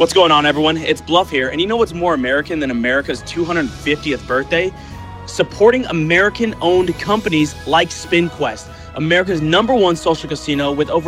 What's going on, everyone? It's Bluff here, and you know what's more American than America's 250th birthday? Supporting American-owned companies like SpinQuest, America's #1 social casino with over